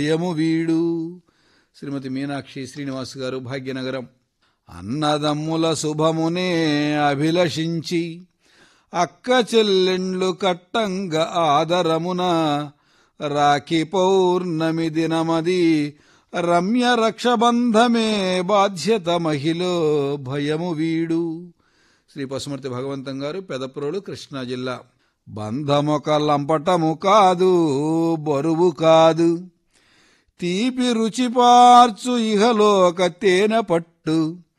భయము వీడు. శ్రీమతి మీనాక్షి శ్రీనివాస్ గారు, భాగ్యనగరం. అన్నదమ్ముల శుభమునే అభిలషించి అక్క చెల్లెండ్లు కట్టంగ ఆదరమున రాఖీ పౌర్ణమి దినమది రమ్య రక్షబంధమే బాధ్యత మహిళ భయము వీడు. శ్రీ పశుమర్తి భగవంతం గారు, పెదప్రోలు, కృష్ణా జిల్లా. బంధమొక లంపటము కాదు, బరువు కాదు, తీపి రుచి పార్చు ఇహలోక తేనె పట్టు.